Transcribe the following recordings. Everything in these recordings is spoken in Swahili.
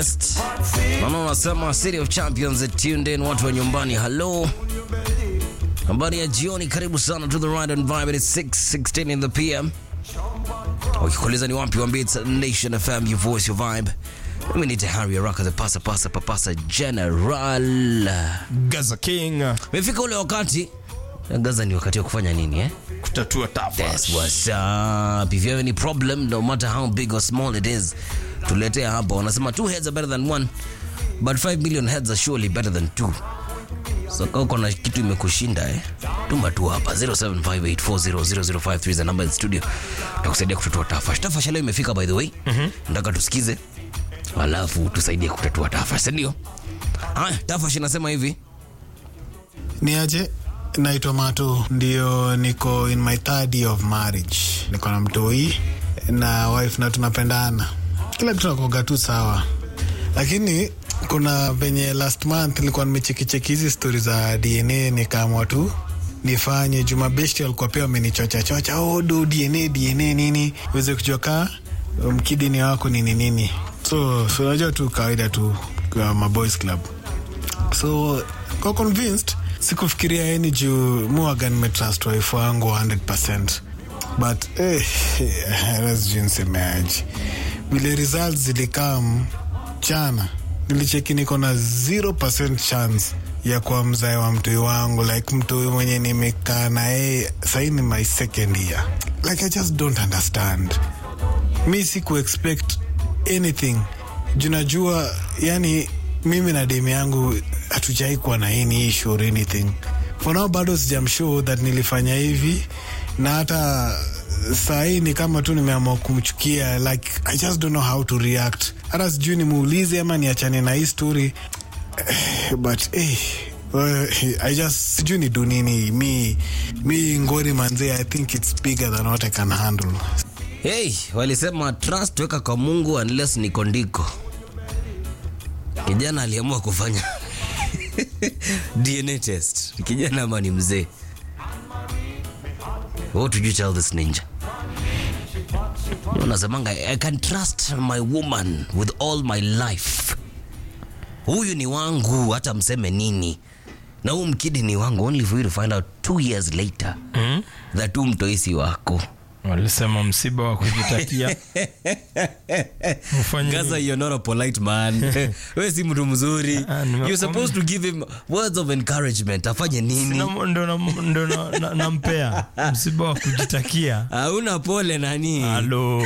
Mama unasema City of Champions at tuned in, watu wa nyumbani, hello. Habari ya jioni, karibu sana to the Ride and Vibe. It's 6:16 in the PM. Ukikuuliza ni wapi, waambie it's Nation FM, your voice, your vibe. We need to hurry Araka, the pasa general. Gaza King. Mefika ule wakati. Gaza ni wakati wa kufanya nini Kutatua tafash. That's what's up. If you have any problem, no matter how big or small it is, tuletea hapa. Wanasema 2 heads are better than 1, but 5 million heads are surely better than 2. So kama kuna kitu imekushinda tuma tu hapa 0758400053 is the number in the studio. Tutakusaidia kutatua tafash. Tafash leo imefika, by the way. Nataka tusikize, alafu tusaidie kutatua tafash, ndio? Haya, tafash inasema hivi. Ni aje? Naitwa Mato, ndio niko in my 3rd year of marriage. Niko na mtoi na wife na tunapendana. Kila kitu nakoga tu sawa. Lakini kuna venye last month nilikuwa nimecheki hizi story za DNA, nikaamua tu nifanye Jumabeshti alikuwa pia amenichocha do DNA nini uweze kujua mkidini wako nini. So unajua tu kawaida tu kwa ma boys club. So kwa convinced sikufikiria juu muaga nimetrust wife wangu 100%. But let's just imagine vile results zilikam jana, nilicheki niko na 0% chance ya kuwa mzae wa mtoi wangu, like mtoi mwenye nimekaa na sasa ni my 2nd year. Like I just don't understand. Mi siku expect anything. Junajua yani mimi na demu yangu hatujai kuwa na any issue or anything. For now bado sijamshow that nilifanya hivi, na hata saa hii ni kama tu nimeamua kumchukia. Like I just don't know how to react. Hata sijui nimuulize ama niachane na hii story. But I just sijui ni do nini. Mi ngori manze, I think it's bigger than what I can handle. Hey, walisema trust weka kwa Mungu unless niko ndiko. Kijana aliamua kufanya DNA test. Kijana ama ni mzee? What would you tell this ninja? Unasemanga I can trust my woman with all my life. Huyu ni wangu hata mseme nini. Na huyu mkidi ni wangu, only for you to find out 2 years later that mtoisi wako. Walisema msiba wa kujitakia. Gaza, you're not a polite man. Wewe si mtu mzuri. You're supposed to give him words of encouragement. Afanye nini? Ndo nampea msiba wa kujitakia. Hauna pole nani? Hello.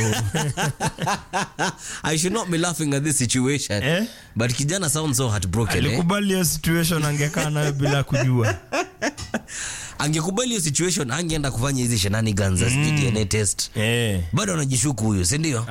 I should not be laughing at this situation. But kijana sounds so heartbroken. Alikubali hiyo situation, angekaa nayo bila kujua. Angekubali hiyo situation, angeenda kufanya hizi shenanigans za DNA test. Bado anajishuku huyo, si ndio?